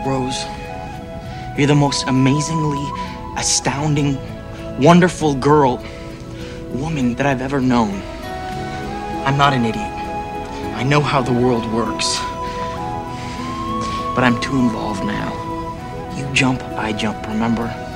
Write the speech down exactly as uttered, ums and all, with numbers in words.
Rose, you're the most amazingly, astounding, wonderful girl, woman that I've ever known. I'm not an idiot. I know how the world works. But I'm too involved now. You jump, I jump, remember?